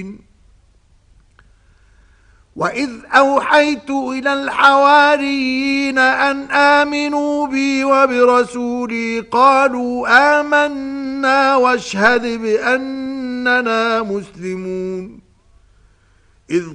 وَإِذْ أَوْحَيْتُ إِلَى الْحَوَارِيِّينَ أَنْ آمِنُوا بِي وَبِرَسُولِي قَالُوا آمَنَّا وَاشْهَدْ بِأَنَّنَا مُسْلِمُونَ. إِذْ